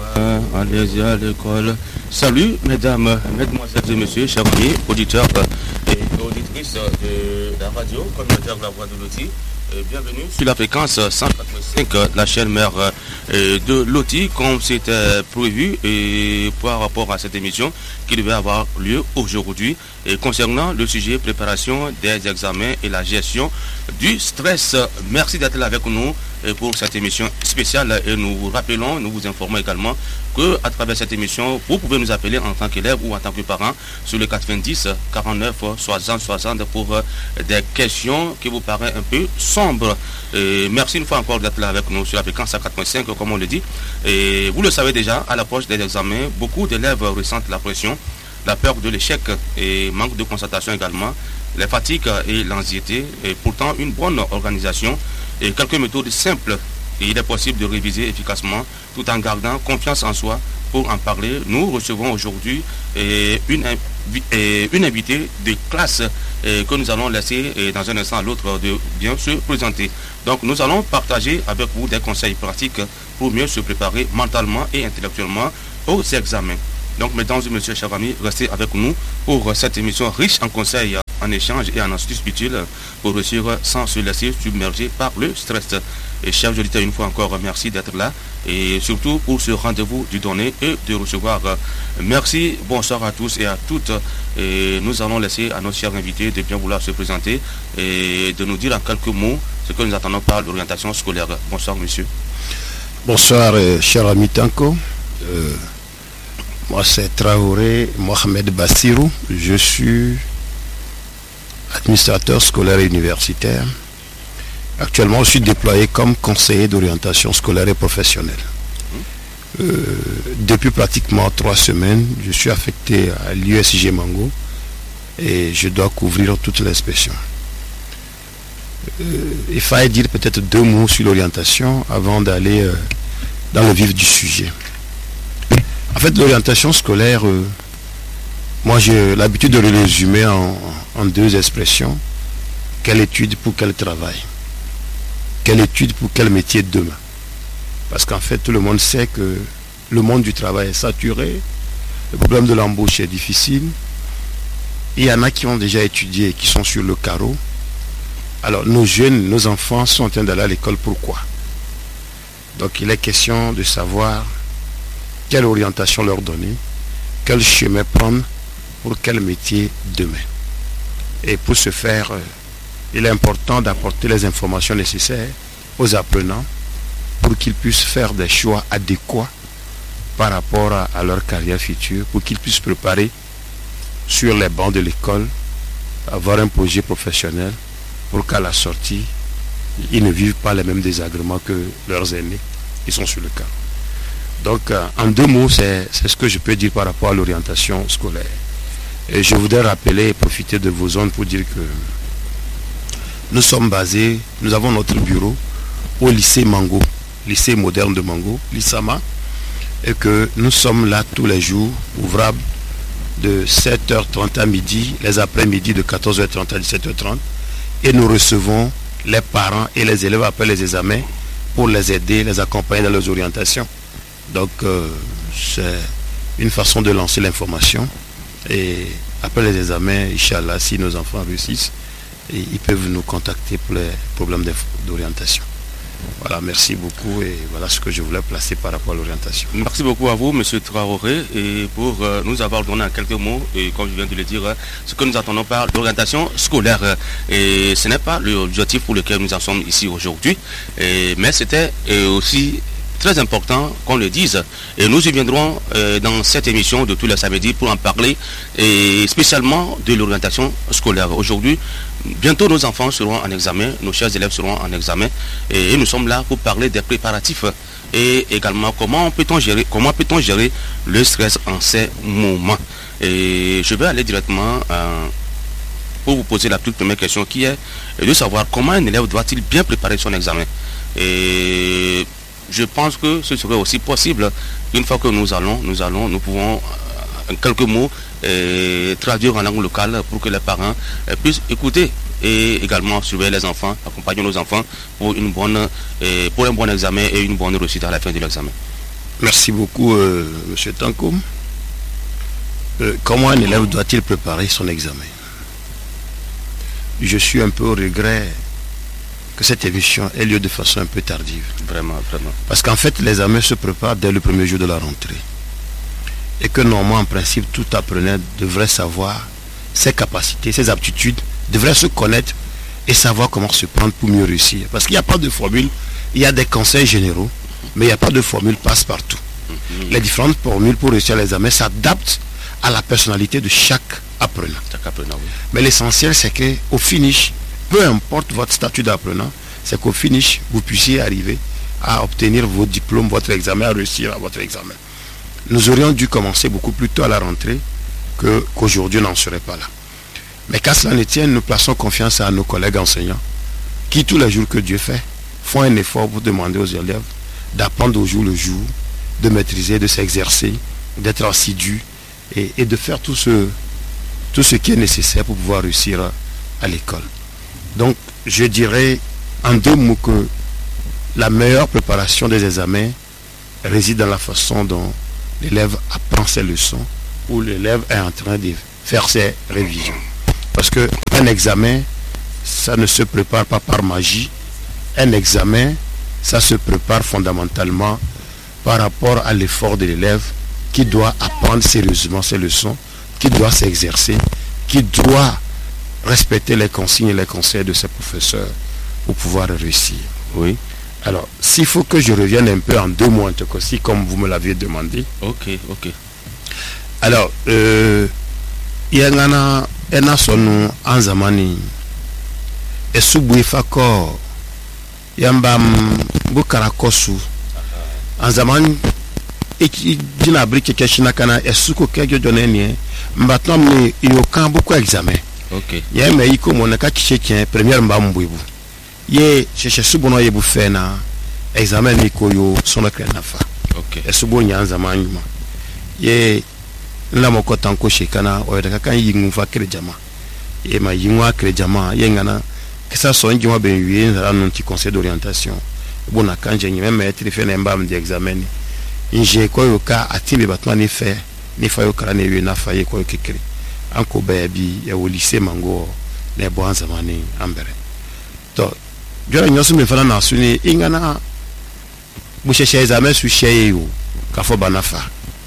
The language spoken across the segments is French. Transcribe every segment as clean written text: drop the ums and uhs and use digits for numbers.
Allez à l'école. Salut mesdames, mesdemoiselles et messieurs, chers amis, auditeurs et auditrices de la radio communautaire de la Voix de Loti. Bienvenue sur la fréquence 185, la chaîne mère de Loti, comme c'était prévu et par rapport à cette émission qui devait avoir lieu aujourd'hui et concernant le sujet préparation des examens et la gestion du stress. Merci d'être là avec nous pour cette émission spéciale et nous vous rappelons, nous vous informons également que à travers cette émission, vous pouvez nous appeler en tant qu'élève ou en tant que parent sur le 90 49 60 60 pour des questions qui vous paraissent un peu sombres. Et merci une fois encore d'être là avec nous sur la fréquence 4.5 comme on le dit. Et vous le savez déjà, à l'approche des examens, beaucoup d'élèves ressentent la pression, la peur de l'échec et manque de concentration également, les fatigues et l'anxiété. Et pourtant, une bonne organisation et quelques méthodes simples, et il est possible de réviser efficacement tout en gardant confiance en soi. Pour en parler, nous recevons aujourd'hui une invitée de classe que nous allons laisser dans un instant à l'autre de bien se présenter. Donc nous allons partager avec vous des conseils pratiques pour mieux se préparer mentalement et intellectuellement aux examens. Donc mesdames et messieurs, chers amis, restez avec nous pour cette émission riche en conseils, en échanges et en astuces utiles pour réussir sans se laisser submerger par le stress. Et chers auditeurs, une fois encore, merci d'être là et surtout pour ce rendez-vous du donner et de recevoir. Merci, bonsoir à tous et à toutes. Et nous allons laisser à nos chers invités de bien vouloir se présenter et de nous dire en quelques mots ce que nous attendons par l'orientation scolaire. Bonsoir, monsieur. Bonsoir, cher ami Tanko. Moi, c'est Traoré Mohamed Bassirou. Je suis administrateur scolaire et universitaire. Actuellement, je suis déployé comme conseiller d'orientation scolaire et professionnelle. Depuis pratiquement 3 semaines, je suis affecté à l'USG Mango et je dois couvrir toute l'inspection. Il fallait dire peut-être 2 mots sur l'orientation avant d'aller dans le vif du sujet. En fait, l'orientation scolaire, moi j'ai l'habitude de le résumer en 2 expressions. Quelle étude pour quel travail? Quelle étude pour quel métier de demain? Parce qu'en fait, tout le monde sait que le monde du travail est saturé, le problème de l'embauche est difficile. Il y en a qui ont déjà étudié et qui sont sur le carreau. Alors nos jeunes, nos enfants sont en train d'aller à l'école, pourquoi? Donc il est question de savoir quelle orientation leur donner, quel chemin prendre pour quel métier demain. Et pour ce faire, il est important d'apporter les informations nécessaires aux apprenants pour qu'ils puissent faire des choix adéquats par rapport à leur carrière future, pour qu'ils puissent préparer sur les bancs de l'école, avoir un projet professionnel pour qu'à la sortie, ils ne vivent pas les mêmes désagréments que leurs aînés qui sont sur le carreau. Donc, en 2 mots, c'est ce que je peux dire par rapport à l'orientation scolaire. Et je voudrais rappeler et profiter de vos ondes pour dire que nous sommes basés, nous avons notre bureau au lycée Mango, lycée moderne de Mango, l'ISAMA, et que nous sommes là tous les jours, ouvrables de 7h30 à midi, les après-midi de 14h30 à 17h30, et nous recevons les parents et les élèves après les examens pour les aider, les accompagner dans leurs orientations. Donc, c'est une façon de lancer l'information. Et après les examens, Inch'Allah, si nos enfants réussissent, ils peuvent nous contacter pour les problèmes d'orientation. Voilà, merci beaucoup et voilà ce que je voulais placer par rapport à l'orientation. Merci beaucoup à vous, monsieur Traoré, et pour nous avoir donné en quelques mots, et comme je viens de le dire, ce que nous attendons par l'orientation scolaire. Et ce n'est pas l'objectif pour lequel nous en sommes ici aujourd'hui, mais c'était aussi très important qu'on le dise. Et nous y viendrons dans cette émission de tous les samedis pour en parler, et spécialement de l'orientation scolaire. Aujourd'hui, bientôt nos enfants seront en examen, nos chers élèves seront en examen, et nous sommes là pour parler des préparatifs et également comment peut-on gérer le stress en ces moments. Et je vais aller directement pour vous poser la toute première question qui est de savoir comment un élève doit-il bien préparer son examen. Et je pense que ce serait aussi possible une fois que nous pouvons en quelques mots traduire en langue locale pour que les parents puissent écouter et également surveiller les enfants, accompagner nos enfants pour un bon examen et une bonne réussite à la fin de l'examen. Merci beaucoup, M. Tankoum. Comment un élève doit-il préparer son examen? Je suis un peu au regret que cette émission ait lieu de façon un peu tardive. Vraiment. Parce qu'en fait, l'examen se prépare dès le premier jour de la rentrée. Et que normalement, en principe, tout apprenant devrait savoir ses capacités, ses aptitudes, devrait se connaître et savoir comment se prendre pour mieux réussir. Parce qu'il n'y a pas de formule, il y a des conseils généraux, mais il n'y a pas de formule passe-partout. Les différentes formules pour réussir l'examen s'adaptent à la personnalité de chaque apprenant. Oui. Mais l'essentiel, c'est qu'au finish, peu importe votre statut d'apprenant, c'est qu'au finish, vous puissiez arriver à obtenir vos diplômes, votre examen, à réussir à votre examen. Nous aurions dû commencer beaucoup plus tôt à la rentrée qu'aujourd'hui, on n'en serait pas là. Mais qu'à cela ne tienne, nous plaçons confiance à nos collègues enseignants qui, tous les jours que Dieu fait, font un effort pour demander aux élèves d'apprendre au jour le jour, de maîtriser, de s'exercer, d'être assidus et de faire tout ce qui est nécessaire pour pouvoir réussir à l'école. Donc, je dirais en deux mots que la meilleure préparation des examens réside dans la façon dont l'élève apprend ses leçons ou l'élève est en train de faire ses révisions. Parce qu'un examen, ça ne se prépare pas par magie. Un examen, ça se prépare fondamentalement par rapport à l'effort de l'élève qui doit apprendre sérieusement ses leçons, qui doit s'exercer, qui doit respecter les consignes et les conseils de ses professeurs pour pouvoir réussir. Oui. Alors, s'il faut que je revienne un peu en deux mots en tout cas, comme vous me l'aviez demandé. Ok. Alors, yangana ena sonu anzamani esubu ifako yambam bukarakosu anzamani jina brike keshina kana esuko kejo jonenie mbatnom ni yokan buku examen. Ok. Ye me iko monaka kichekien première mbambuibu. Ye cheche subono ye bufena examen ni koyo sono krenafa. Ok. Esubo nyanza manyuma. Ye la moko tanko shekana oyedaka kan yingu fa krejama. Ye ma yinwa krejama ye ngana que ça soit njuma ben wi nzara non ti conseil d'orientation. Bona kan je nyeme maître fe na mbam di examen. Inje koyo ka atibe batwa ni fe ni fa yo kala ne wi na fa ye koyo kekere. Anko baby ya au lycée mango ne boanza mani ambere. To jora nyosu me fana na suni ingana busheshe examen su sheyo kafo banafa.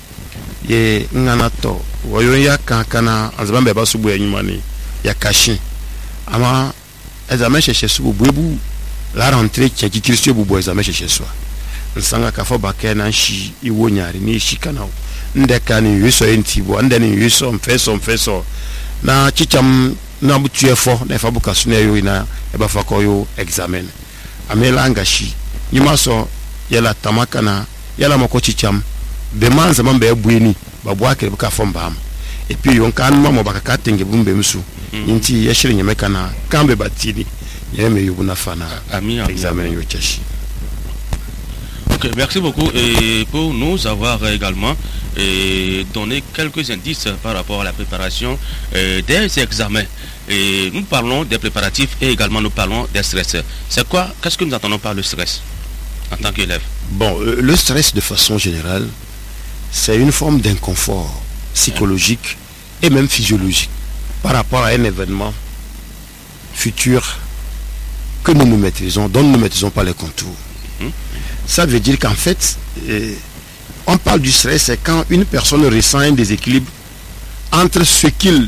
Ye ngana to woyo ya kankana azambe ba subu enyumani ya kashin ama examen sheshe subu buebu la rentrée qui christio bubu examen sheshe swa nsanga kafo bakena nshi iwo nyari ni shikana ndeka ni yuso entibo ndeni yuso mfeso na chicham na butu efo na fa buka sune yo ina e ba fa ko yo examen amela ngashi nyimaso yela tamaka na yala mako chicham be manza mambe ebueni babu akere buka fombam et puis on kan mamo baka tenge bumbe msu inti yashire nyemeka na kambe batini yeme yubuna fana examen yo chashi. Ok, merci beaucoup et pour nous avoir également donné quelques indices par rapport à la préparation des examens. Et nous parlons des préparatifs et également nous parlons des stress. C'est quoi? Qu'est-ce que nous entendons par le stress en tant qu'élève? Bon, le stress de façon générale, c'est une forme d'inconfort psychologique et même physiologique par rapport à un événement futur que nous maîtrisons, dont nous ne maîtrisons pas les contours. Ça veut dire qu'en fait, on parle du stress, c'est quand une personne ressent un déséquilibre entre ce qu'il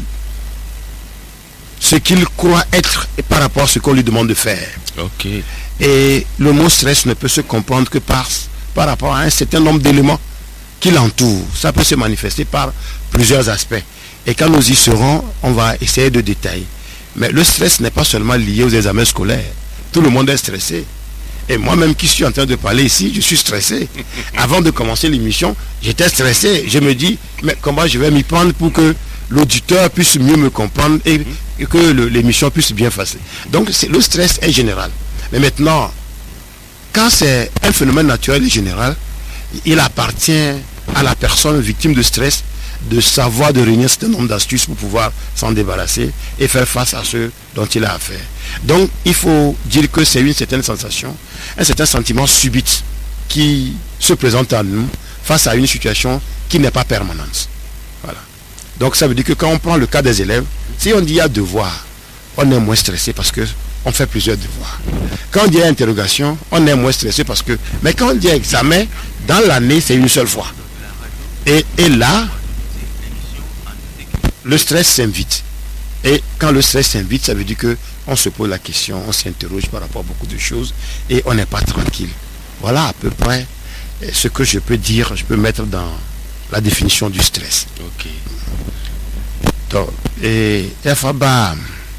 croit être et par rapport à ce qu'on lui demande de faire. Ok. Et le mot stress ne peut se comprendre que par rapport à un certain nombre d'éléments qui l'entourent. Ça peut se manifester par plusieurs aspects. Et quand nous y serons, on va essayer de détailler. Mais le stress n'est pas seulement lié aux examens scolaires. Tout le monde est stressé. Et moi-même qui suis en train de parler ici, je suis stressé. Avant de commencer l'émission, j'étais stressé. Je me dis, mais comment je vais m'y prendre pour que l'auditeur puisse mieux me comprendre et que l'émission puisse bien passer. Donc le stress est général. Mais maintenant, quand c'est un phénomène naturel et général, il appartient à la personne victime de stress de savoir de réunir un certain nombre d'astuces pour pouvoir s'en débarrasser et faire face à ce dont il a affaire. Donc il faut dire que c'est une certaine sensation, un certain sentiment subit qui se présente à nous face à une situation qui n'est pas permanente. Voilà. Donc ça veut dire que quand on prend le cas des élèves, si on dit il y a devoir, on est moins stressé parce que on fait plusieurs devoirs. Quand on dit interrogation, on est moins stressé parce que... Mais quand on dit examen, dans l'année, c'est une seule fois. Et là, le stress s'invite. Et quand le stress s'invite, ça veut dire qu'on se pose la question, on s'interroge par rapport à beaucoup de choses et on n'est pas tranquille. Voilà à peu près ce que je peux dire, je peux mettre dans la définition du stress. Ok. Donc, et Faba,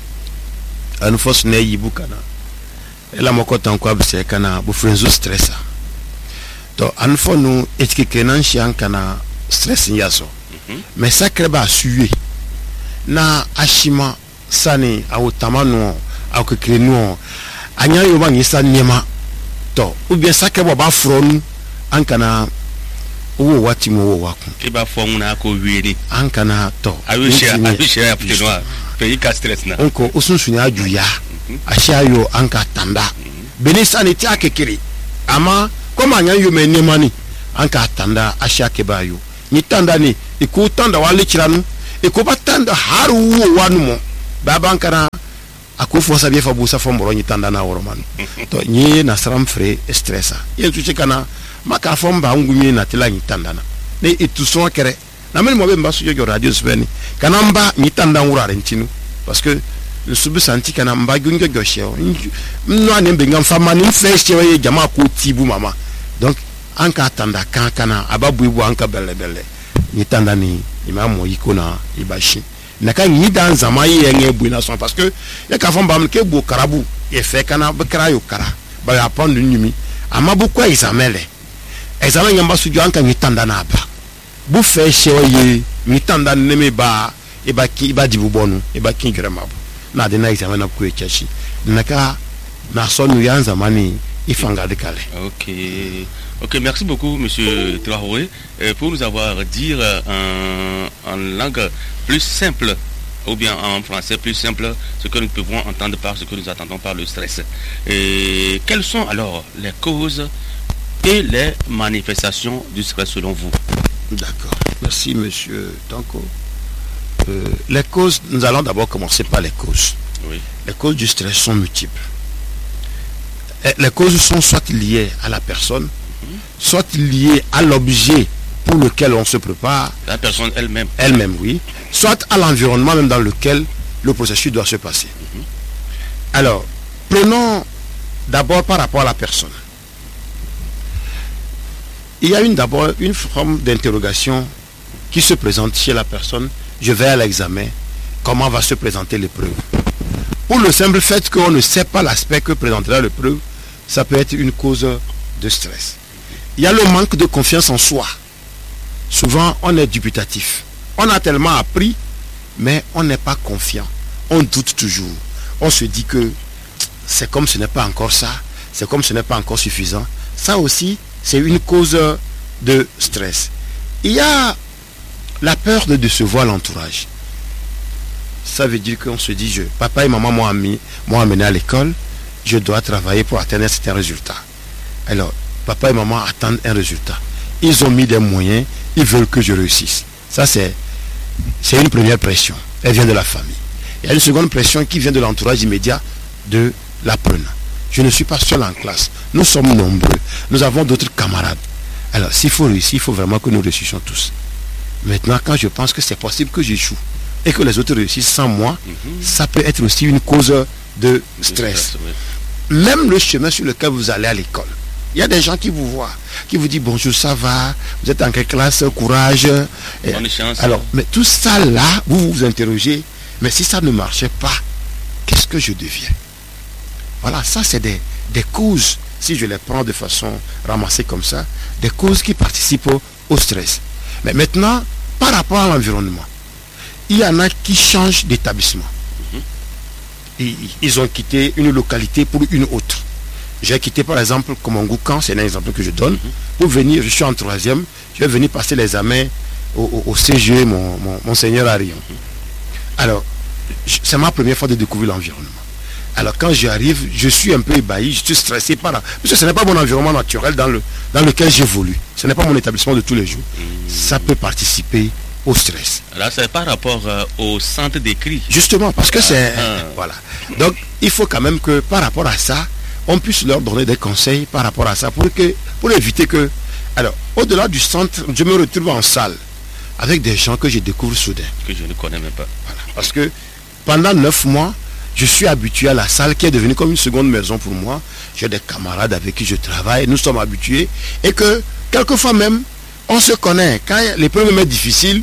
à nous force n'est kana. Et là, mon côté encore, c'est kana, vous faites un stress. Donc, à nous force nous, est-ce que nous avons kana stress yaso. Mais ça crée pas suer. Na ashima sani au tamano au que nous anya yoba ni sa niema to ou bien ça crée ba fronu ankana wo wati mo wo waku e ba fon na ko wieni ankana to awisha ya putenwa pe ka stress na onko osunsunya ajuya ashayo anka tanda benisa ni ti akekere ama koma anya yo menema ni anka tanda ashake bayo ni tanda ni iku tanda wale kiranu iku batanda haru wanu mo baba ankara akufo sabie fa busa fo mboro ni tanda na woroman to ni na sram fre stressa yentu chikana maka fo mba ngumi na tila ni tanda na ne ituso kere na meli mo be mba sujo radio speni kana mba ni tanda ngurare ntinu parce que le subu santi kana mba gunjo goshe no anembe ngam fama ni fresh ye jama ko tibu mama donc anka tanda kana ababu ibu anka belle ni tanda ni imamo ikona ibashi naka ni dans zama yenge buina son parce que ya ka famba ke bu karabu e fe kana be krayo kara ba ya prendre nyumi ama bu kwa examen nyamba sujo anka ni tanda na ba bu fe shewe ni tanda ne me ba e ba ki ba dibu bonu e ba kin grama na de na examen na ku e chashi naka na sonu yanza mani ifanga de kale. Ok, merci beaucoup, Monsieur Traoré, pour nous avoir dit en langue plus simple, ou bien en français plus simple, ce que nous pouvons entendre par ce que nous attendons par le stress. Et quelles sont alors les causes et les manifestations du stress selon vous? D'accord, merci Monsieur Tanko. Les causes, nous allons d'abord commencer par les causes. Oui. Les causes du stress sont multiples. Les causes sont soit liées à la personne, soit liées à l'objet pour lequel on se prépare. La personne elle-même. Elle-même, oui. Soit à l'environnement même dans lequel le processus doit se passer. Alors, prenons d'abord par rapport à la personne. Il y a d'abord une forme d'interrogation qui se présente chez la personne. Je vais à l'examen. Comment va se présenter l'épreuve? Pour le simple fait qu'on ne sait pas l'aspect que présentera l'épreuve, ça peut être une cause de stress. Il y a le manque de confiance en soi. Souvent, on est dubitatif. On a tellement appris, mais on n'est pas confiant. On doute toujours. On se dit que c'est comme ce n'est pas encore ça, c'est comme ce n'est pas encore suffisant. Ça aussi, c'est une cause de stress. Il y a la peur de décevoir l'entourage. Ça veut dire qu'on se dit, papa et maman m'ont amené à l'école, je dois travailler pour atteindre un certain résultat. Alors, papa et maman attendent un résultat. Ils ont mis des moyens, ils veulent que je réussisse. Ça, c'est une première pression. Elle vient de la famille. Il y a une seconde pression qui vient de l'entourage immédiat de l'apprenant. Je ne suis pas seul en classe. Nous sommes nombreux. Nous avons d'autres camarades. Alors, s'il faut réussir, il faut vraiment que nous réussissions tous. Maintenant, quand je pense que c'est possible que j'échoue et que les autres réussissent sans moi, ça peut être aussi une cause de stress. Même le chemin sur lequel vous allez à l'école. Il y a des gens qui vous voient, qui vous disent bonjour, ça va, vous êtes en quelle classe, courage. Bonne chance. Alors, mais tout ça là, vous vous interrogez, mais si ça ne marchait pas, qu'est-ce que je deviens? Voilà, ça c'est des causes, si je les prends de façon ramassée comme ça, des causes qui participent au stress. Mais maintenant, par rapport à l'environnement, il y en a qui changent d'établissement. Ils ont quitté une localité pour une autre. J'ai quitté par exemple Komangoukan, c'est un exemple que je donne, pour venir, je suis en 3e, je vais venir passer l'examen au CGE, mon seigneur Arion. Alors, c'est ma première fois de découvrir l'environnement. Alors quand j'arrive, je suis un peu ébahi, je suis stressé parce que ce n'est pas mon environnement naturel dans lequel j'évolue. Ce n'est pas mon établissement de tous les jours. Ça peut participer au stress. Là, c'est par rapport au centre d'écrit. Justement, parce que c'est... Voilà. Donc, il faut quand même que par rapport à ça, on puisse leur donner des conseils par rapport à ça pour éviter que... Alors, au-delà du centre, je me retrouve en salle avec des gens que je découvre soudain. Que je ne connais même pas. Voilà. Parce que pendant 9 mois, je suis habitué à la salle qui est devenue comme une seconde maison pour moi. J'ai des camarades avec qui je travaille, nous sommes habitués. Et que, quelquefois même, on se connaît. Quand les premiers moments difficiles,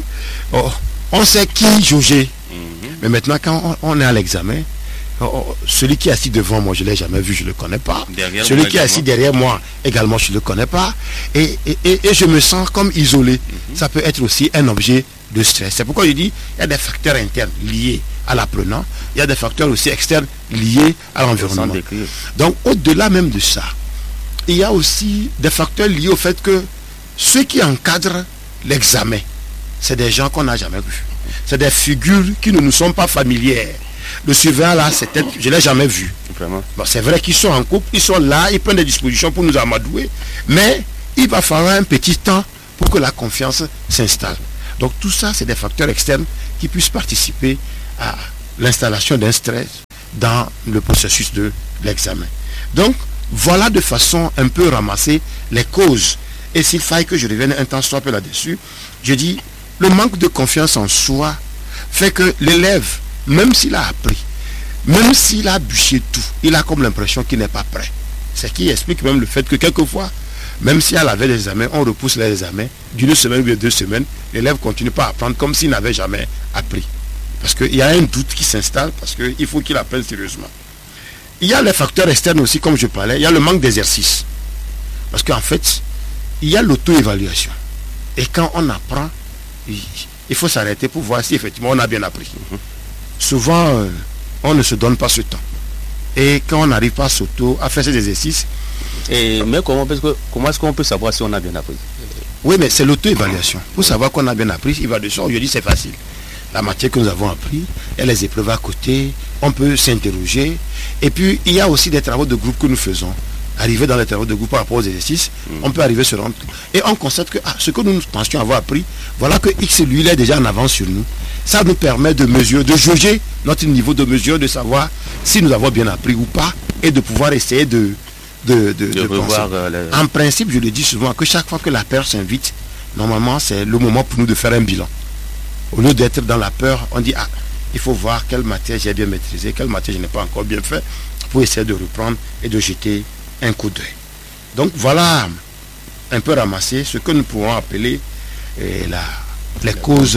on sait qui jauger. Mais maintenant, quand on est à l'examen, celui qui est assis devant moi, je ne l'ai jamais vu, je ne le connais pas. Celui qui est assis derrière moi, également, je ne le connais pas. Et je me sens comme isolé. Ça peut être aussi un objet de stress. C'est pourquoi je dis, il y a des facteurs internes liés à l'apprenant. Il y a des facteurs aussi externes liés à l'environnement. Donc, au-delà même de ça, il y a aussi des facteurs liés au fait que ceux qui encadrent l'examen, c'est des gens qu'on n'a jamais vus. C'est des figures qui ne nous sont pas familières. Le surveillant là, je ne l'ai jamais vu. Bon, c'est vrai qu'ils sont en couple, ils sont là, ils prennent des dispositions pour nous amadouer, mais il va falloir un petit temps pour que la confiance s'installe. Donc tout ça, c'est des facteurs externes qui puissent participer à l'installation d'un stress dans le processus de l'examen. Donc, voilà de façon un peu ramassée les causes. Et s'il faille que je revienne un temps soit peu là-dessus, je dis, le manque de confiance en soi fait que l'élève, même s'il a appris, même s'il a bûché tout, il a comme l'impression qu'il n'est pas prêt. Ce qui explique même le fait que quelquefois, même si à la veille des examens, on repousse les examens d'une semaine ou de 2 semaines, l'élève continue pas à apprendre comme s'il n'avait jamais appris. Parce qu'il y a un doute qui s'installe, parce qu'il faut qu'il apprenne sérieusement. Il y a les facteurs externes aussi, comme je parlais, il y a le manque d'exercice. Parce qu'en fait, il y a l'auto-évaluation. Et quand on apprend, il faut s'arrêter pour voir si effectivement on a bien appris. Souvent, on ne se donne pas ce temps. Et quand on n'arrive pas à faire ces exercices... Mais comment est-ce qu'on peut savoir si on a bien appris? Oui, mais c'est l'auto-évaluation. Pour savoir qu'on a bien appris, il va de sort, je dis c'est facile. La matière que nous avons appris, il y a les épreuves à côté, on peut s'interroger. Et puis, il y a aussi des travaux de groupe que nous faisons. Arriver dans les travaux de groupe par rapport aux exercices, on peut arriver sur rendre. Et on constate que ce que nous pensions avoir appris, voilà que X, lui, il est déjà en avance sur nous. Ça nous permet de mesurer, de juger notre niveau de mesure, de savoir si nous avons bien appris ou pas, et de pouvoir essayer de revoir. En principe, je le dis souvent, que chaque fois que la peur s'invite, normalement, c'est le moment pour nous de faire un bilan. Au lieu d'être dans la peur, on dit, il faut voir quelle matière j'ai bien maîtrisée, quelle matière je n'ai pas encore bien fait, pour essayer de reprendre et de jeter un coup d'œil. Donc voilà un peu ramassé ce que nous pouvons appeler les causes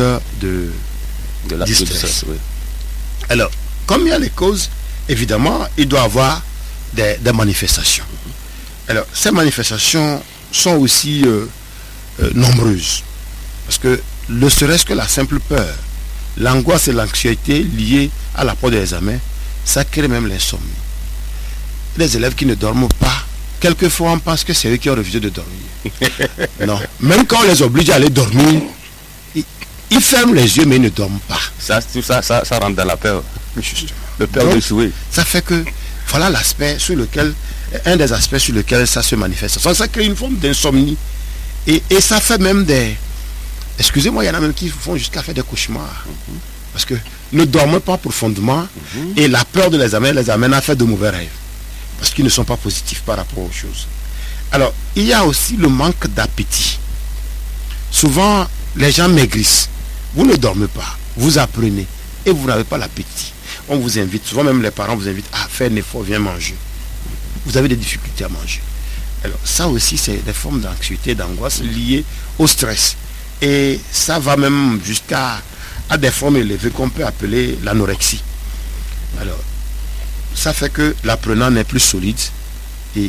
du stress. Oui. Alors, comme il y a les causes, évidemment, il doit y avoir des manifestations. Alors, ces manifestations sont aussi nombreuses. Parce que ne serait-ce que la simple peur, l'angoisse et l'anxiété liées à l'approche des examens, ça crée même l'insomnie. Les élèves qui ne dorment pas, quelquefois on pense que c'est eux qui ont refusé de dormir. Non, même quand on les oblige à aller dormir, ils ferment les yeux mais ils ne dorment pas. Ça rentre dans la peur. Justement. Le peur de jouer. Ça fait que, voilà l'aspect sur lequel, un des aspects sur lequel ça se manifeste. Ça crée une forme d'insomnie. Et ça fait même des... Excusez-moi, il y en a même qui font jusqu'à faire des cauchemars. Parce que ne dorment pas profondément et la peur de les amène à faire de mauvais rêves. Parce qu'ils ne sont pas positifs par rapport aux choses. Alors, il y a aussi le manque d'appétit. Souvent, les gens maigrissent. Vous ne dormez pas, vous apprenez et vous n'avez pas l'appétit. On vous invite, souvent même les parents vous invitent à faire un effort, viens manger. Vous avez des difficultés à manger. Alors, ça aussi, c'est des formes d'anxiété, d'angoisse liées au stress. Et ça va même jusqu'à des formes élevées qu'on peut appeler l'anorexie. Alors, ça fait que l'apprenant n'est plus solide et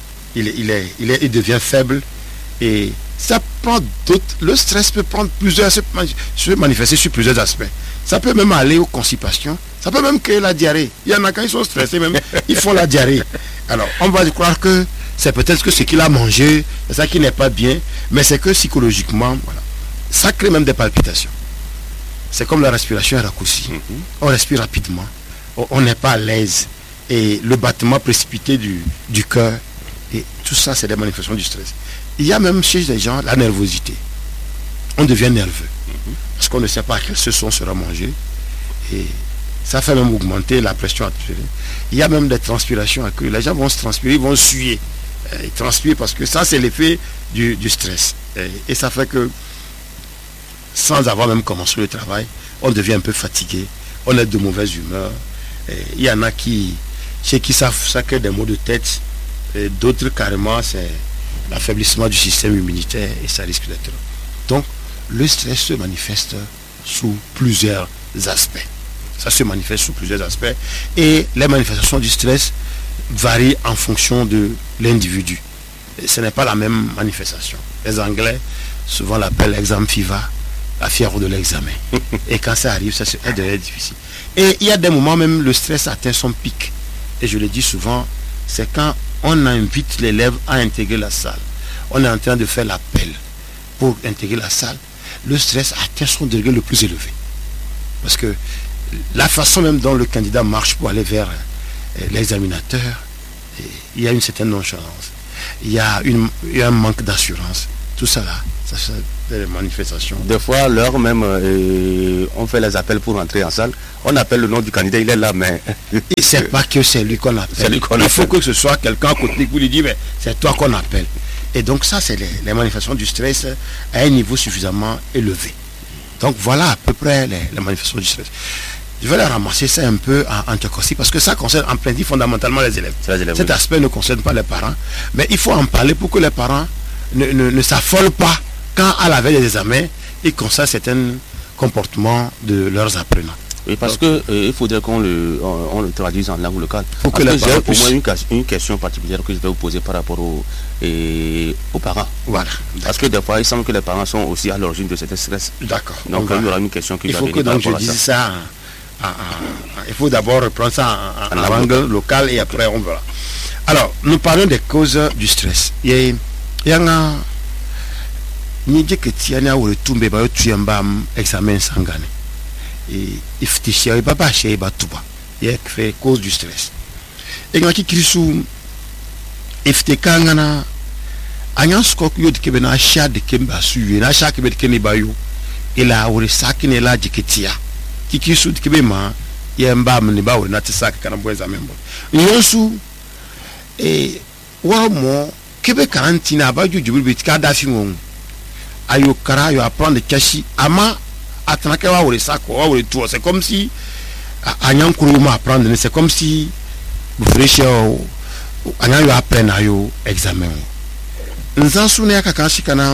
il devient faible et ça prend d'autres. Le stress peut prendre se manifester sur plusieurs aspects. Ça peut même aller aux constipations, ça peut même créer la diarrhée. Il y en a quand ils sont stressés même, ils font la diarrhée. Alors, on va croire que c'est peut-être que ce qu'il a mangé, c'est ça qui n'est pas bien, mais c'est que psychologiquement, voilà, ça crée même des palpitations. C'est comme la respiration est raccourcie. On respire rapidement, on n'est pas à l'aise. et le battement précipité du cœur. Et tout ça, c'est des manifestations du stress. Il y a même chez les gens la nervosité. On devient nerveux parce qu'on ne sait pas à quelle sauce on sera mangé. Et ça fait même augmenter la pression artérielle. Il y a même des transpirations accrues. Les gens vont se transpirer, ils vont suer. Ils transpirent parce que ça, c'est l'effet du stress. Et ça fait que, sans avoir même commencé le travail, on devient un peu fatigué. On est de mauvaise humeur. Il y en a chez qui ça crée des maux de tête. D'autres, carrément, c'est l'affaiblissement du système immunitaire et ça risque d'être. Donc, le stress se manifeste sous plusieurs aspects. Ça se manifeste sous plusieurs aspects. Et les manifestations du stress varient en fonction de l'individu. Ce n'est pas la même manifestation. Les Anglais, souvent l'appellent exam fever, la fièvre de l'examen. Et quand ça arrive, ça devient difficile. Et il y a des moments même, le stress atteint son pic. Et je le dis souvent, c'est quand on invite l'élève à intégrer la salle. On est en train de faire l'appel pour intégrer la salle. Le stress atteint son degré le plus élevé. Parce que la façon même dont le candidat marche pour aller vers l'examinateur, il y a une certaine nonchalance. Il y a un manque d'assurance. Tout ça là, ça c'est des manifestations. Des fois, l'heure même, on fait les appels pour entrer en salle. On appelle le nom du candidat, il est là, mais... Et c'est pas que c'est lui qu'on appelle. Il faut que ce soit quelqu'un à côté qui lui dit, mais c'est toi qu'on appelle. Et donc ça, c'est les manifestations du stress à un niveau suffisamment élevé. Donc voilà à peu près les manifestations du stress. Je vais les ramasser ça un peu en Tchakosi parce que ça concerne en principe fondamentalement les élèves. Cet aspect ne concerne pas les parents, mais il faut en parler pour que les parents ne s'affolent pas quand à la veille des examens, ils constatent certains comportements de leurs apprenants. Oui, parce que il faudrait qu'on le traduise en langue locale. Pour que j'ai au moins une question particulière que je vais vous poser par rapport aux parents. Voilà. Parce que des fois, il semble que les parents sont aussi à l'origine de cet stress. D'accord. Donc il y aura une question qui il va faut que donc je dise ça. Il faut d'abord reprendre ça en langue locale et après on verra. Alors, nous parlons des causes du stress. Il y a un examen sanguin. Et il fait cause du stress. Et quand il sous iftekangana anya skok yo de kebena sha de kemba suye na sha kebe de keniba yo ila wori sakine la jiketia kiki su de kebema ye mba mni ba wori na tsaka kana bweza membo yonsu wa mo kebe karantina abaju jubul bitika dafi won ayo kara yo apprendre kashi ama atanake wa wori sako wa wori tuo c'est comme si anya nkuruma apprendre c'est comme si bufreshe anya yo apprendre ayo examen nzansu ne akakanshi kana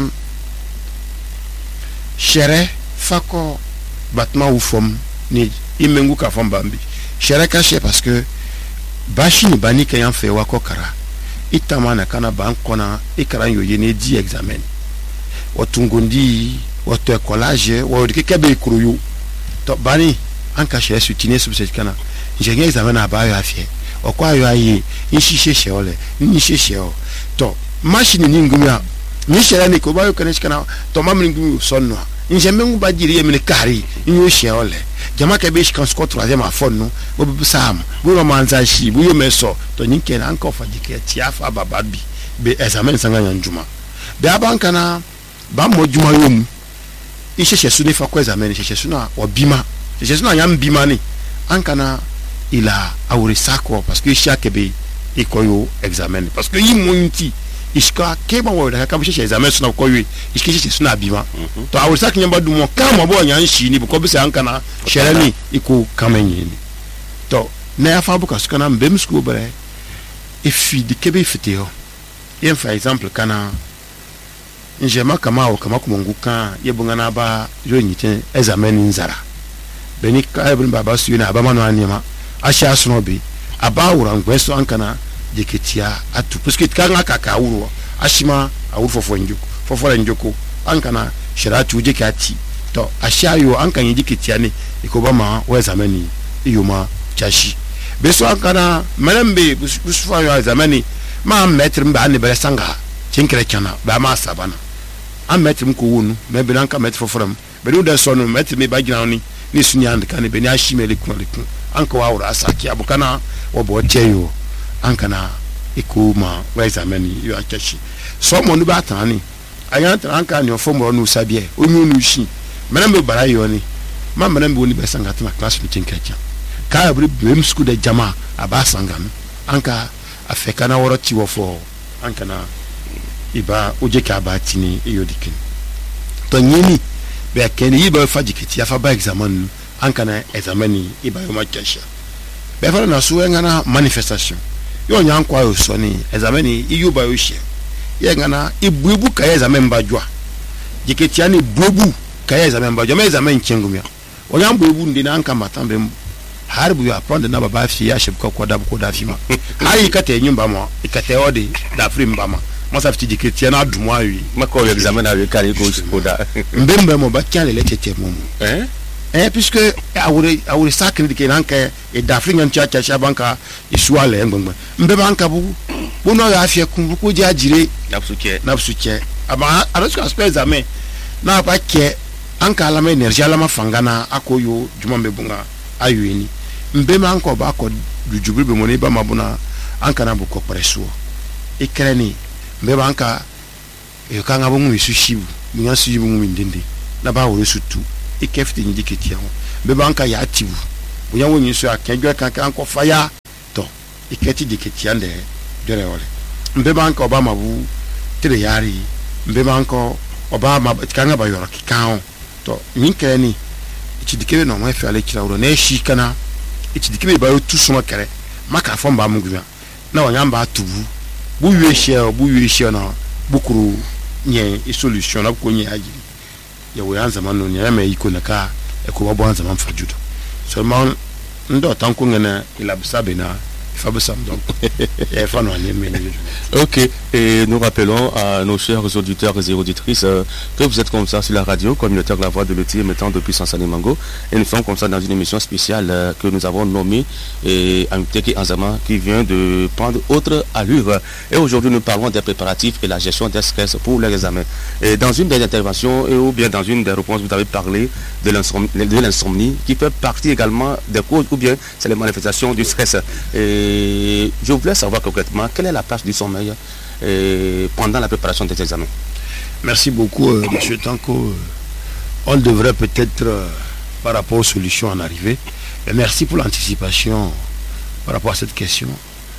shere fako batma ou fom ni imengu ka fom bambi shere kache parce que bashi ni bani kayan fe wako kara itamana kana bankona ikara yo yene di examen watungundi watu collage wa kebe ikuru to bani anka shere sutine subset kana je examen aba yo afie okwa yo ayi inshishe sheole nishishe o to machine ni ngumya ni shera ni ko ba yo kanishikana to mamni ngumya sonno njembe ba jiri yemne kari nyo sheole jama ke be shikan sko troisième afon no bo sam bo manza shi bo yo meso to nyike na anka ofadike tiafa bababi be examen sanga nyanjuma be abankana ba mojuma yom isheshe suni fa ko examen isheshe suna obima isheshe suna yam bima ni ankana ila awre sako parce que chaque be ikoyo examen parce que yimonti iska keba wo da ka bishe examen suna ko yi iski suna bima to awre sak nyamba du mo ka mo bo nyan shi ni ko bisa ankana sherani iko kamenyi ni to na afa bu ka skana mbem sku bare e fi de kebe fiteo yen for exemple kana njema kama o kama kumunguka yebungana ba yo nyite examen nzara beni ka ebun baba su na aba manu anima asha sunobi aba wuran gweso ankana jeketia atu parce que kanga kaka wuro ashima awur fofo njoko ankana shiratu jekati to asha yo ankan jeketia ni ikobama wa zamani iyoma chashi beso ankana malembe busufa yo zamani ma metre mba ne bere sanga chinkere chana ba ma sabana am metre mko wonu me be nanka metre foforam be do de so no metre me ba gina ni sunya and kan be ni ashime lekun anka wa ura saki abukana wa bo cheyo anka na ikuma wa exameni yo akeshi so mo nu ba tan ni ayan tan anka ni ofo mo nu sabie onyu nu shi mena me bara yo ni ma mena me woni be sanga tan class meeting kacha ka abri bem school de jama aba sanga no anka afeka na woro ti wo fo anka na iba oje ka ba tini eyodikin to nyini be keni iba fa jikiti afa ba examen anka na exameni iba yo ma kesha be fa na so ngana manifestation yo nya nkwa yo so ni exameni iyo ba yo hye ye ngana ibuebu ka examen ba jwa jikiti ani buebu ka examen ba jwa me examen chengumya onya buebu ndi na anka matambe harbu ya prendre na baba fi ya shebko ko da fi ma ayi kate nyumba mo ikate odi da free mbama mo sa fiti jikiti na dumo ayi mako examen avec kali ko da mbembe mo ba tiale le tete mo puisque awure sakri dike nanka e da free ngan cha cha banka isuale ngbangba mbembe anka bu no ya afie kun ko jajire napsuke aba arasko aspect examen na ba ke anka ala ma energy ala ma fangana akoyo juma mbebunga ayueni mbema anko ba ko jujubube mo ne ba mabuna anka na bu ko preso ikreni mbeba anka e ka ngabo mu isu shibu munya su yibu mu ndende na ba wo su tu ikefti ndiketi ho mbeba anka ya atibu munya wo nyisu akenjwe kan anko fire to iketi diketi ande dere ole mbeba anka oba mabu tire yari mbeba anko oba ma kanga ba yoro kikan to nyinkeni chidikebe no mo efe ale kira uro na eshi kana chidikebe ba otu suma kere maka fo mba mugwa na wanyamba atubu bu yeshe na bukuru nye solution na ko nye aji ya we anza manu nye me iko na ka e ko babo anza man fajudo so man ndo tanko ngena ilabisa bena Fabusam donc ok, et nous rappelons à nos chers auditeurs et auditrices que vous êtes comme ça sur la radio communautaire La Voix de Loti émettant depuis Sansani-Mango, et nous sommes comme ça dans une émission spéciale que nous avons nommée Amteki Anzama, qui vient de prendre autre allure. Et aujourd'hui nous parlons des préparatifs et la gestion des stress pour les examens. Et dans une des interventions ou bien dans une des réponses, vous avez parlé de l'insomnie qui fait partie également des causes ou bien c'est les manifestations du stress. Et je voulais savoir concrètement quelle est la place du sommeil pendant la préparation des examens. Merci beaucoup, M. Tanko. On devrait peut-être, par rapport aux solutions en arriver, et merci pour l'anticipation par rapport à cette question.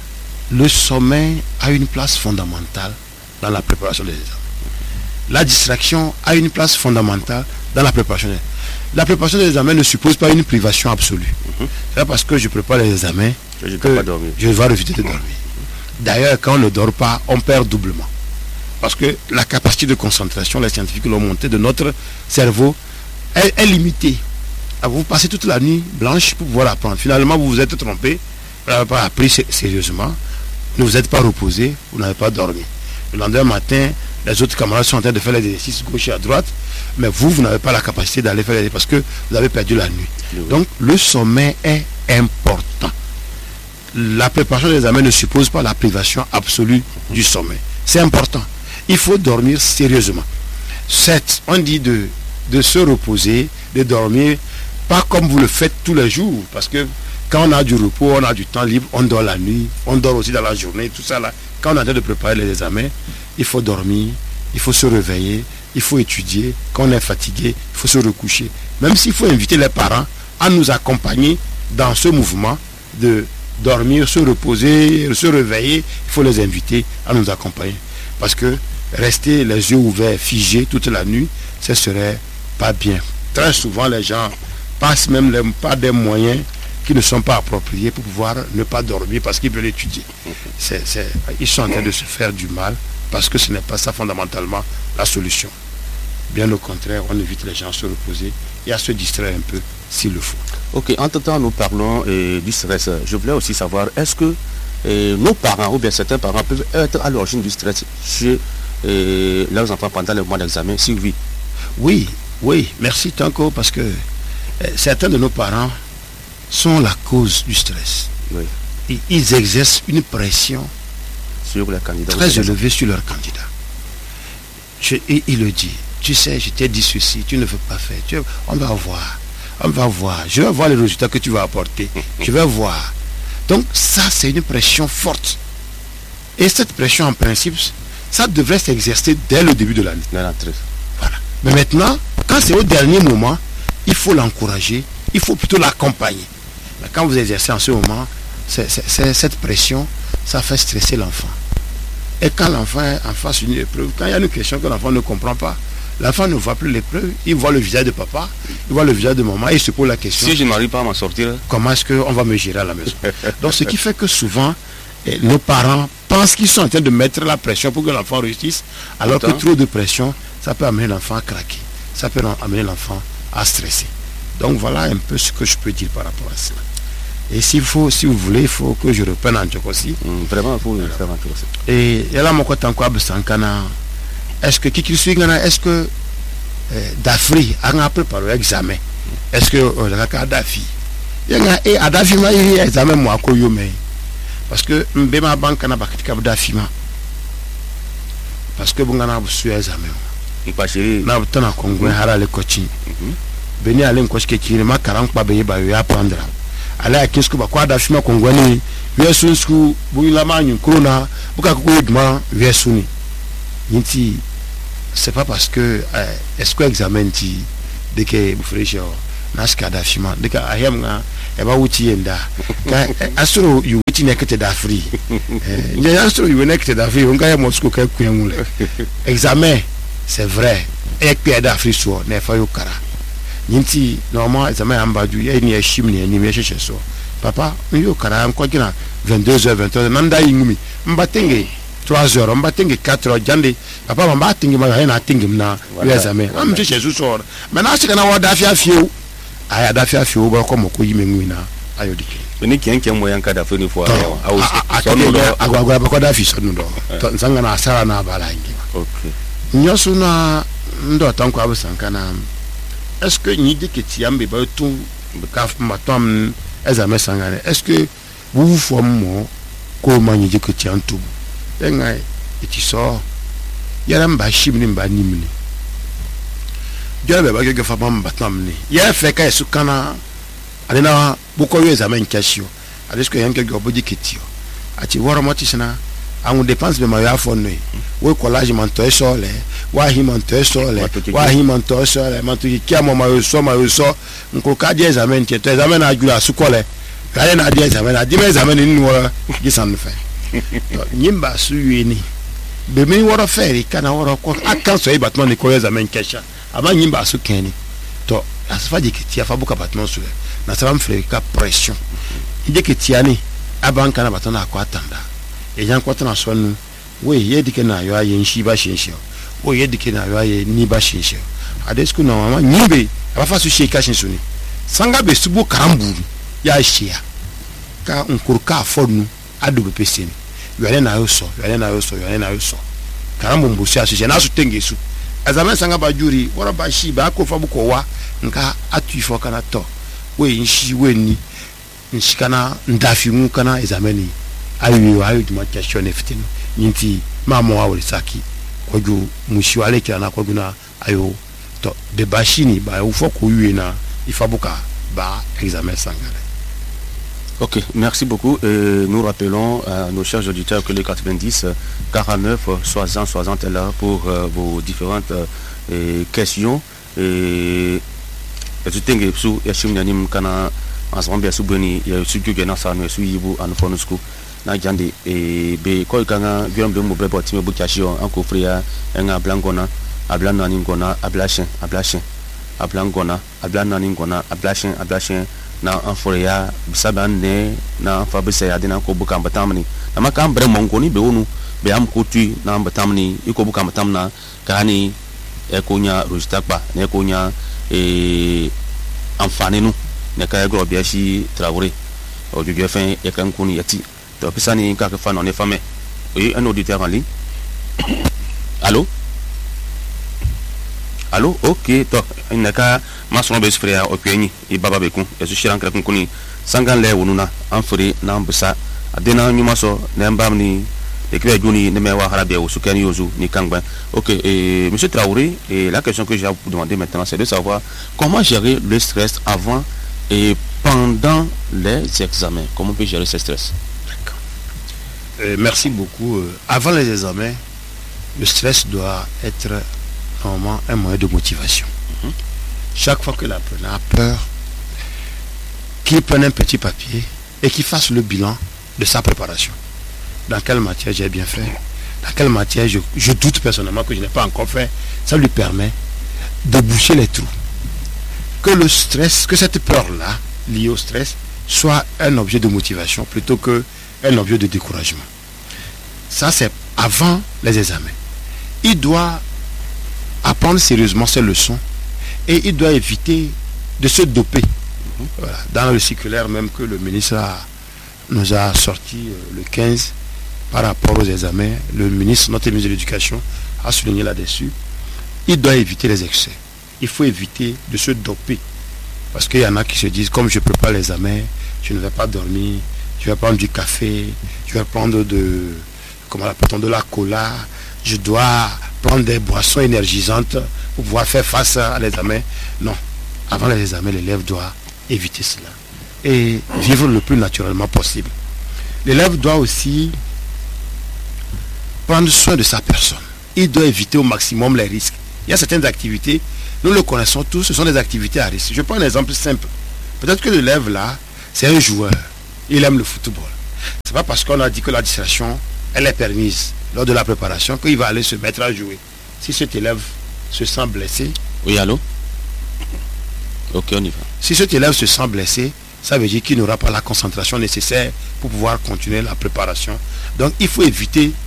Le sommeil a une place fondamentale dans la préparation des examens. La distraction a une place fondamentale dans la préparation des examens. La préparation des examens ne suppose pas une privation absolue. C'est parce que je prépare les examens que je vais éviter de dormir. D'ailleurs, quand on ne dort pas, on perd doublement. Parce que la capacité de concentration, les scientifiques l'ont montré, de notre cerveau est limitée. Vous passez toute la nuit blanche pour pouvoir apprendre. Finalement, vous vous êtes trompé, vous n'avez pas appris sérieusement, ne vous êtes pas reposé, vous n'avez pas dormi. Le lendemain matin, les autres camarades sont en train de faire les exercices gauche et à droite, mais vous n'avez pas la capacité d'aller faire les exercices parce que vous avez perdu la nuit. Oui. Donc, le sommeil est important. La préparation des examens ne suppose pas la privation absolue du sommeil. C'est important. Il faut dormir sérieusement. Certes, on dit de se reposer, de dormir, pas comme vous le faites tous les jours, parce que quand on a du repos, on a du temps libre, on dort la nuit, on dort aussi dans la journée, tout ça là. Quand on est en train de préparer les examens, il faut dormir, il faut se réveiller, il faut étudier. Quand on est fatigué, il faut se recoucher. Même s'il faut inviter les parents à nous accompagner dans ce mouvement de dormir, se reposer, se réveiller, il faut les inviter à nous accompagner. Parce que rester les yeux ouverts, figés toute la nuit, ce serait pas bien. Très souvent, les gens passent même pas des moyens qui ne sont pas appropriés pour pouvoir ne pas dormir parce qu'ils veulent étudier. Ils sont en train de se faire du mal parce que ce n'est pas ça fondamentalement la solution. Bien au contraire, on évite les gens à se reposer et à se distraire un peu s'il le faut. Ok, entre-temps, nous parlons du stress. Je voulais aussi savoir, est-ce que nos parents ou bien certains parents peuvent être à l'origine du stress chez leurs enfants pendant le mois d'examen? Si oui. Oui, merci Tanko, parce que certains de nos parents sont la cause du stress. Oui. Et ils exercent une pression sur les candidats très élevée sur leurs candidats. Et il le dit, tu sais, je t'ai dit ceci, tu ne veux pas faire, on va voir. On va voir. Je vais voir les résultats que tu vas apporter. Je vais voir. Donc ça, c'est une pression forte. Et cette pression, en principe, ça devrait s'exercer dès le début de l'année. Voilà. Mais maintenant, quand c'est au dernier moment, il faut l'encourager, il faut plutôt l'accompagner. Mais quand vous exercez en ce moment, cette pression, ça fait stresser l'enfant. Et quand l'enfant est en face d'une épreuve, quand il y a une question que l'enfant ne comprend pas, l'enfant ne voit plus l'épreuve, il voit le visage de papa, il voit le visage de maman, et il se pose la question. Si je n'arrive pas à m'en sortir, comment est-ce qu'on va me gérer à la maison? Donc ce qui fait que souvent, nos parents pensent qu'ils sont en train de mettre la pression pour que l'enfant réussisse, alors que trop de pression, ça peut amener l'enfant à craquer, ça peut amener l'enfant à stresser. Donc voilà un peu ce que je peux dire par rapport à cela. Et si vous voulez, il faut que je reprenne en Tchèque aussi. Vraiment, il faut le faire en Tchèque aussi. Et là, mon côté encore, est-ce que est-ce que d'Afrique a préparé l'examen? Est-ce que Dafi? Il y a Dafi, il y a examen moi parce que ma banque n'a pas Dafi. Parce que vous avez un examen. Na tana kongwe harale coaching. Beni ale nkoshi ke kirima karankpa be ba ya prendre. Ala akisku ba kwa da fima kongwe ni yesu sku buila manyu krona buka ko edma yesu ni. Nti c'est pas parce que est-ce que examen ti de que bu fresho naska da fima de ka ahem nga e ba wuti yenda ka asuro yu wuti nekete da free. Nje asuro yu nekete da free on ka ya mosku ka kuyenule. Examen c'est vrai. Et puis d'Afrique n'est pas au cara. Ninti normalement examen ambaju ya ni eshim ni ni meshe so. Papa, yo cara encore kina 22h 20h nanda ingumi. Mbatenge 3h, mbatenge 4h jande. Papa mbatenge ma na tingi na examen. Am meshe so. Maintenant c'est kana wa dafia fiu. Aya dafia fiu ba ko moko yime ngui na ayodike. Ni kienke mo yanka da funi fo au agwa ba ko dafi so ndo. Nzanga na asara na bala ngi. Okay. Nyosuna ndo tanko abusankana. Est-ce que ni de ketiambe ba tout kaf matom examen sangane? Est-ce que vous formez ko mani de ketiantu? Engai eti so yaram ba shimni ba nimni. Jabe ba ge fa ba mbatamni. Ya fe ka esukana alena buko yo examen kashio. Est-ce que yanke go bodi ketio? Ati woro motisina on dépense de ma phone we collage manto sole wa hi manto sole wa hi manto sole manto ki amo ma so nko ka di examen ti to examen na jula su kole ka na di examen ni wora gisan fe nyimba su yini be mi wora feri kana wora ko akan so e batman ni ko examen kesha aba nyimba su keni to asfa di ki ti afa buka batman su na salam fere ka pression ide ki ti ani abanka na batman akwa tanda et j'en crois dans son oui il y a dit que na yo aye nshi ba shinshi o il y a dit que na yo aye ni ba shinshi adesku na mama nyibe aba fa su shika shinsuni sanga be subu karambu ya shia ka nkurka afonu adu be peseni yale na yo so karambu mbusi asu na su tengesu azame sanga ba juri wora ba shi ba ko fa buko wa nka atu ifo kana to we nshi we ni nshikana ndafi mu kana exameni ayo duma question efitino ninti mamo awole saki koju mushiwale kana koguna ayo to de bashini ba ufoko yuena ifabuka ba examen sangale. Ok, merci beaucoup. Nous rappelons à nos chers auditeurs que les 90 49 60 est là pour vos différentes questions. Et tu t'engages sous Yashim Kana ensemble sous Beni, il y a su que Genasa nous suit vous en Fonosco. Na jande be ko kanga biom be mo be boti me bukashio anko fria enga blankona ablana ningona ablashin ablangona ablana ningona ablashin na anforia bisabane na fabisa ya dina ko buka batamni na maka mbre mongoni be onu be am ko tu na batamni iko buka batamna kani e konya rostakpa ne konya amfani nu ne ka gro bia shi Traoré o du fin e kan kuni yati. Donc, ça n'est qu'à faire non fameux. Oui, un auditeur en ligne. Allô? Allô? Ok, donc, il n'y a qu'à m'assurer de frère au pied, et baba bekun, et je suis en train de sangan le wununa, en free, n'ambassa, à déna numaso, n'embamni, et que Jouni ne me wa harabia ou Soukani Yozu ni Kangban. Ok, et monsieur Traoré, et la question que j'ai à vous demander maintenant, c'est de savoir comment gérer le stress avant et pendant les examens. Comment on peut gérer ce stress? Merci beaucoup. Avant les examens, le stress doit être normalement un moyen de motivation. Chaque fois que l'apprenant a peur, qu'il prenne un petit papier et qu'il fasse le bilan de sa préparation. Dans quelle matière j'ai bien fait? Dans quelle matière je doute personnellement que je n'ai pas encore fait? Ça lui permet de boucher les trous. Que le stress, que cette peur-là, liée au stress, soit un objet de motivation plutôt qu'un objet de découragement. Ça, c'est avant les examens. Il doit apprendre sérieusement ses leçons et il doit éviter de se doper. Voilà. Dans le circulaire même que le ministre nous a sorti le 15 par rapport aux examens, le ministre, notre ministre de l'Éducation, a souligné là-dessus. Il doit éviter les excès. Il faut éviter de se doper. Parce qu'il y en a qui se disent, comme je prépare l'examen, je ne vais pas dormir, je vais prendre du café, je vais prendre de la cola, je dois prendre des boissons énergisantes pour pouvoir faire face à l'examen. Non. Avant les examens, l'élève doit éviter cela et vivre le plus naturellement possible. L'élève doit aussi prendre soin de sa personne. Il doit éviter au maximum les risques. Il y a certaines activités, nous le connaissons tous, ce sont des activités à risque. Je prends un exemple simple. Peut-être que l'élève là, c'est un joueur. Il aime le football. C'est pas parce qu'on a dit que la distraction, elle est permise lors de la préparation qu'il va aller se mettre à jouer. Si cet élève se sent blessé. Oui, allô? Ok, on y va. Si cet élève se sent blessé, ça veut dire qu'il n'aura pas la concentration nécessaire pour pouvoir continuer la préparation. Donc il faut éviter